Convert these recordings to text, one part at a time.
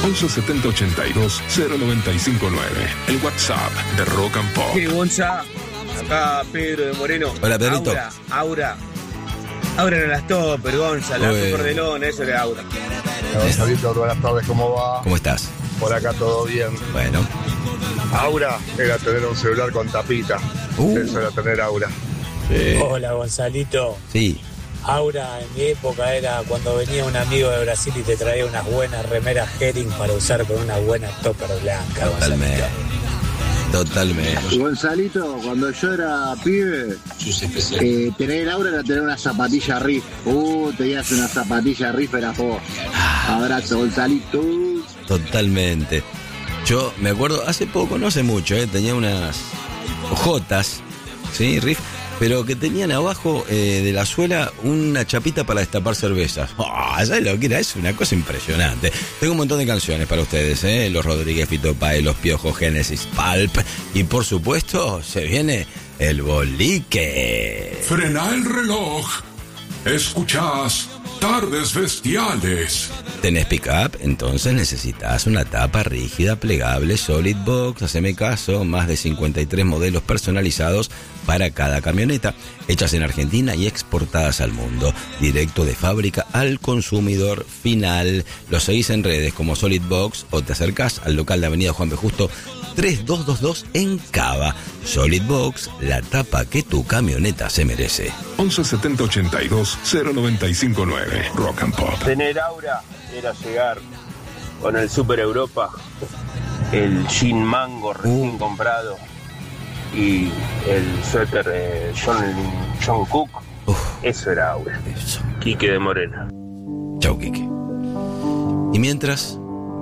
11 70 82 0959. El WhatsApp de Rock and Pop. ¿Qué, Gonza? Acá Pedro de Moreno. Hola, Pedrito. Aura no las topper, Gonza, la Super de Lona, eso era Aura. Gonzalito, buenas tardes, ¿cómo va? ¿Cómo estás? Por acá todo bien. Bueno. Aura era tener un celular con tapita. Eso era tener Aura. Sí. Hola, Gonzalito. Sí. Aura en mi época era cuando venía un amigo de Brasil y te traía unas buenas remeras Hering para usar con una buena topper blanca. Totalmente. Gonzalito, cuando yo era pibe, tener Aura era tener una zapatilla Riff. Tenías una zapatilla Riff, era vos. Abrazo, Gonzalito. Totalmente. Yo me acuerdo, hace poco, no hace mucho, tenía unas ojotas, ¿sí? Riff, pero que tenían abajo de la suela una chapita para destapar cervezas. ¿Sabes lo que era? Es una cosa impresionante. Tengo un montón de canciones para ustedes, Los Rodríguez, Fito Páez, Los Piojos, Génesis, Pulp. Y por supuesto, se viene el bolique. Frena el reloj. Escuchás Tardes Bestiales. ¿Tenés pick-up? Entonces necesitas una tapa rígida, plegable, Solid Box. Haceme caso, más de 53 modelos personalizados para cada camioneta, hechas en Argentina y exportadas al mundo, directo de fábrica al consumidor final. Los seguís en redes como Solid Box o te acercás al local de Avenida Juan B. Justo 3222 en Cava. Solid Box, la tapa que tu camioneta se merece. 11 70 82 0959. Rock and Pop. Tener Aura era llegar con el Super Europa, el jean mango recién comprado y el suéter John Cook. Eso era Aura. Eso. Quique de Morena. Chau, Quique. Y mientras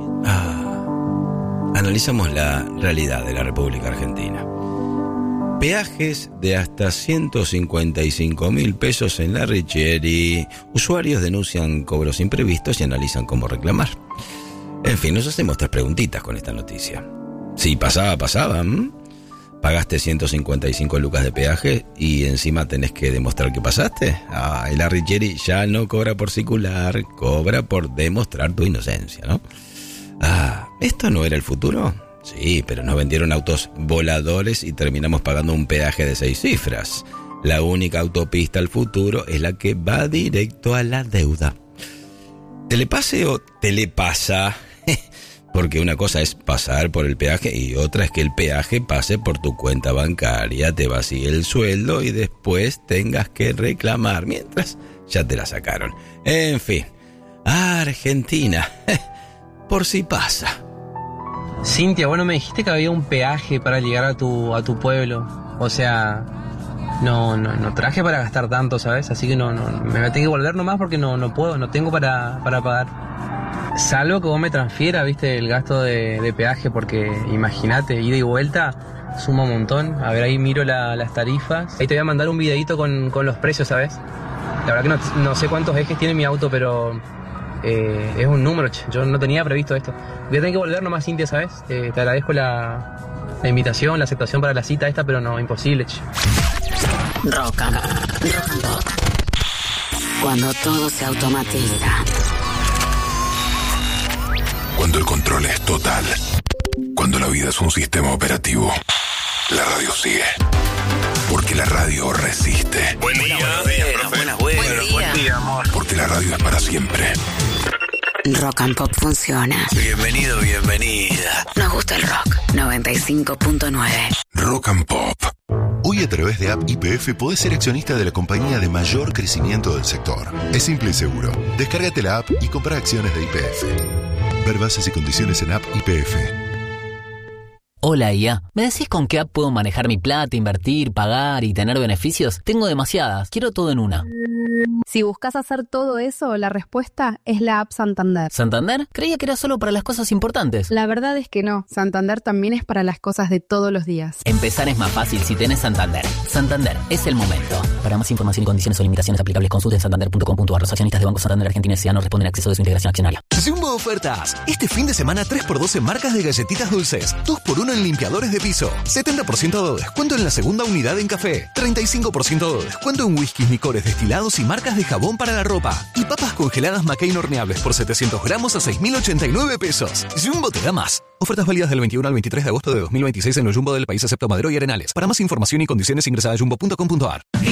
analizamos la realidad de la República Argentina. Peajes de hasta 155.000 pesos en la Richieri. Usuarios denuncian cobros imprevistos y analizan cómo reclamar. En fin, nos hacemos 3 preguntitas con esta noticia. Si pasaba. ¿Pagaste 155 lucas de peaje y encima tenés que demostrar que pasaste? Y la Richieri ya no cobra por circular, cobra por demostrar tu inocencia, ¿no? ¿Esto no era el futuro? Sí, pero nos vendieron autos voladores y terminamos pagando un peaje de 6 cifras. La única autopista al futuro es la que va directo a la deuda. ¿Telepase o telepasa? Porque una cosa es pasar por el peaje y otra es que el peaje pase por tu cuenta bancaria, te vacíe el sueldo y después tengas que reclamar, mientras ya te la sacaron. En fin, Argentina, por si pasa. Cintia, bueno, me dijiste que había un peaje para llegar a tu pueblo. O sea, no traje para gastar tanto, ¿sabes? Así que no me tengo que volver nomás porque no puedo, no tengo para pagar. Salvo que vos me transfieras, viste, el gasto de peaje, porque imagínate, ida y vuelta suma un montón. A ver, ahí miro las tarifas. Ahí te voy a mandar un videito con los precios, ¿sabes? La verdad que no sé cuántos ejes tiene mi auto, pero es un número, yo no tenía previsto esto. Voy a tener que volver nomás, Cintia, ¿sabes? Te agradezco la invitación, la aceptación para la cita esta, pero no, imposible, Rock and Pop. Cuando todo se automatiza. Cuando el control es total. Cuando la vida es un sistema operativo. La radio sigue. Porque la radio resiste. Buen día, profe. Buen día, amor. Porque la radio es para siempre. Rock and Pop funciona. Bienvenido, bienvenida. Nos gusta el rock. 95.9. Rock and Pop. Hoy a través de App YPF podés ser accionista de la compañía de mayor crecimiento del sector. Es simple y seguro. Descárgate la app y compra acciones de YPF. Ver bases y condiciones en App YPF. Hola IA, ¿me decís con qué app puedo manejar mi plata, invertir, pagar y tener beneficios? Tengo demasiadas, quiero todo en una. Si buscas hacer todo eso, la respuesta es la app Santander. ¿Santander? Creía que era solo para las cosas importantes. La verdad es que no, Santander también es para las cosas de todos los días. Empezar es más fácil si tenés Santander. Santander, es el momento. Para más información y condiciones o limitaciones aplicables, consulten santander.com.ar. Los accionistas de Banco Santander Argentina S.A. no responden a exceso de su integración accionaria. Jumbo Ofertas. Este fin de semana 3x12 en marcas de galletitas dulces. 2x1 en limpiadores de piso. 70% de descuento en la segunda unidad en café. 35% de descuento en whiskies, licores, destilados shampoo y marcas de jabón para la ropa. Y papas congeladas McCain horneables por 700 gramos a 6.089 pesos. Jumbo te da más. Ofertas válidas del 21 al 23 de agosto de 2026 en los Jumbo del país excepto Madero y Arenales. Para más información y condiciones ingresa a jumbo.com.ar.